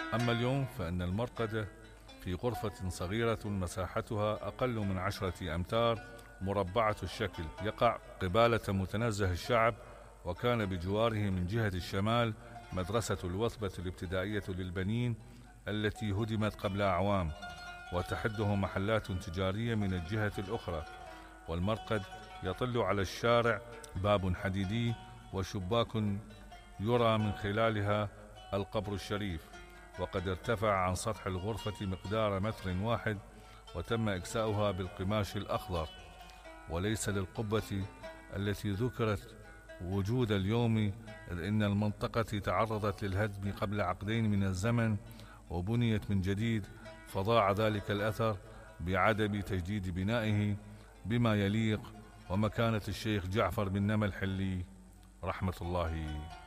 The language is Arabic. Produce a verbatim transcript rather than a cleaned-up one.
أما اليوم فإن المرقد في غرفة صغيرة مساحتها أقل من عشرة أمتار مربعة الشكل، يقع قبالة متنزه الشعب، وكان بجواره من جهة الشمال مدرسة الوثبة الابتدائية للبنين التي هدمت قبل أعوام، وتحده محلات تجارية من الجهة الأخرى. والمرقد يطل على الشارع باب حديدي وشباك يرى من خلالها القبر الشريف، وقد ارتفع عن سطح الغرفة مقدار متر واحد، وتم إكساؤها بالقماش الأخضر، وليس للقبة التي ذكرت وجود اليوم، إذ إن المنطقة تعرضت للهدم قبل عقدين من الزمن وبنيت من جديد، فضاع ذلك الأثر بعدم تجديد بنائه بما يليق ومكانة الشيخ جعفر بن نمى الحلي رحمة الله